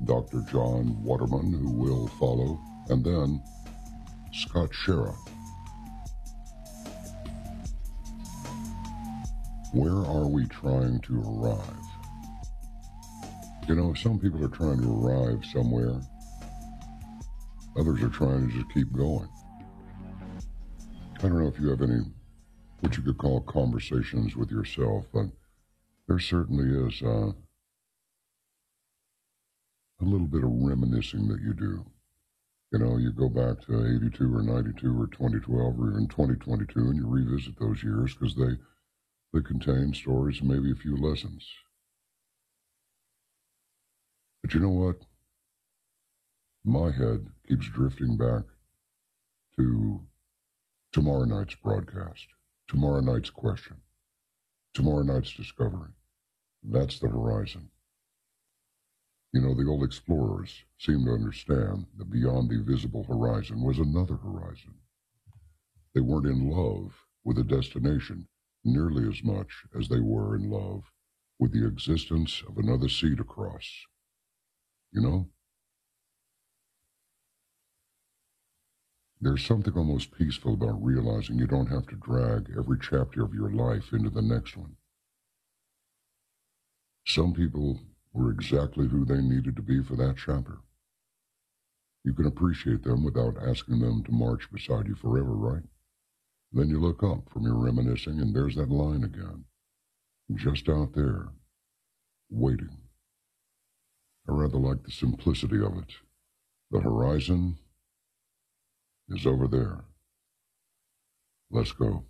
Dr. John Waterman, who will follow, and then Scott Shera. Where are we trying to arrive? You know, some people are trying to arrive somewhere. Others are trying to just keep going. I don't know if you have any, what you could call conversations with yourself, but there certainly is a little bit of reminiscing that you do. You know, you go back to 82 or 92 or 2012 or even 2022 and you revisit those years because they contain stories and maybe a few lessons. But you know what? My head keeps drifting back to tomorrow night's broadcast, tomorrow night's question, tomorrow night's discovery. That's the horizon. You know, the old explorers seemed to understand that beyond the visible horizon was another horizon. They weren't in love with a destination nearly as much as they were in love with the existence of another sea to cross. You know? There's something almost peaceful about realizing you don't have to drag every chapter of your life into the next one. Some people were exactly who they needed to be for that chapter. You can appreciate them without asking them to march beside you forever, right? Then you look up from your reminiscing, and there's that line again, just out there, waiting. I rather like the simplicity of it. The horizon is over there. Let's go.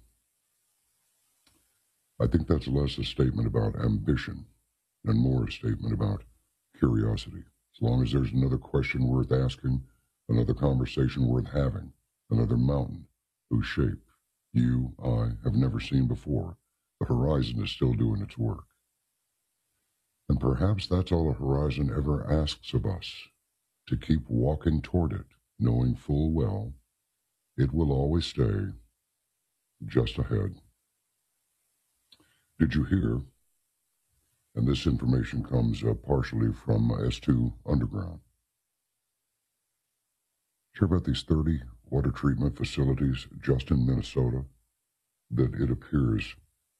I think that's less a statement about ambition and more a statement about curiosity. As long as there's another question worth asking, another conversation worth having, another mountain whose shape you, I, have never seen before, the horizon is still doing its work. And perhaps that's all the horizon ever asks of us, to keep walking toward it, knowing full well it will always stay just ahead. Did you hear? And this information comes partially from S2 Underground. Hear about these 30 water treatment facilities just in Minnesota that it appears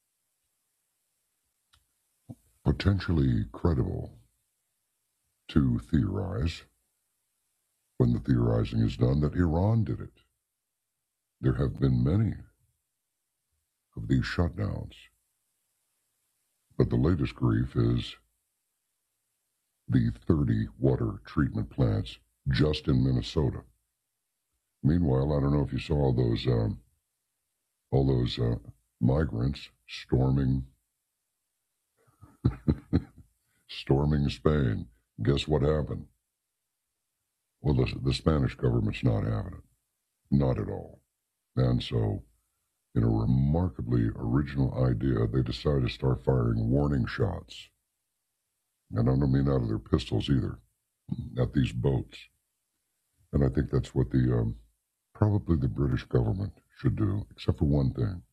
potentially credible to theorize, when the theorizing is done, that Iran did it. There have been many of these shutdowns. But the latest grief is the 30 water treatment plants just in Minnesota. Meanwhile, I don't know if you saw all those migrants storming Spain. Guess what happened? Well, the Spanish government's not having it. Not at all. And so, in a remarkably original idea, they decided to start firing warning shots. And I don't mean out of their pistols either, at these boats. And I think that's what probably the British government should do, except for one thing.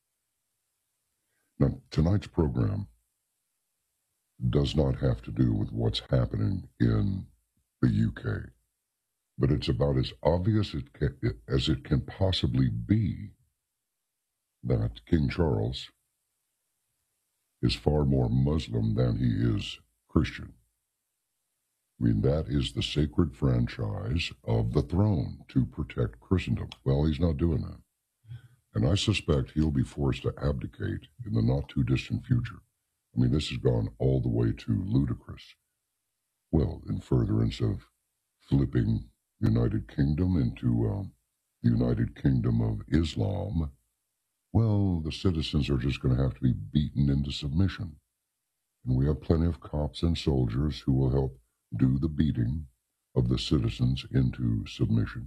Now, tonight's program does not have to do with what's happening in the UK, but it's about as obvious as it can possibly be that King Charles is far more Muslim than he is Christian. I mean, that is the sacred franchise of the throne to protect Christendom. Well, he's not doing that. And I suspect he'll be forced to abdicate in the not-too-distant future. I mean, this has gone all the way to ludicrous. Well, in furtherance of flipping United Kingdom into the United Kingdom of Islam, well, the citizens are just going to have to be beaten into submission. And we have plenty of cops and soldiers who will help do the beating of the citizens into submission.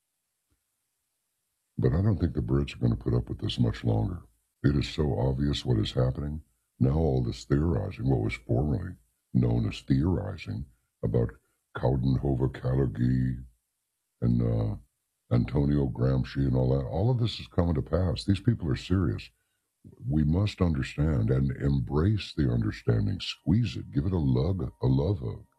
But I don't think the Brits are going to put up with this much longer. It is so obvious what is happening. Now all this theorizing, what was formerly known as theorizing, about Coudenhove Kalergi and Antonio Gramsci and all of this is coming to pass. These people are serious. We must understand and embrace the understanding. Squeeze it. Give it a love hug.